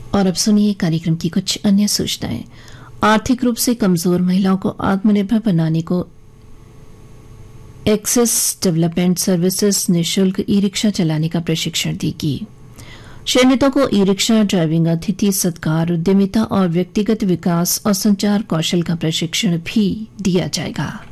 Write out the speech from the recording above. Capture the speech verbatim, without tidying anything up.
और अब सुनिए कार्यक्रम की कुछ अन्य सूचनाएं। आर्थिक रूप से कमजोर महिलाओं को आत्मनिर्भर बनाने को एक्सेस डेवलपमेंट सर्विसेज निःशुल्क ई रिक्शा चलाने का प्रशिक्षण देगी। चयनितों को ई रिक्शा ड्राइविंग, अतिथि सत्कार, उद्यमिता और व्यक्तिगत विकास और संचार कौशल का प्रशिक्षण भी दिया जाएगा।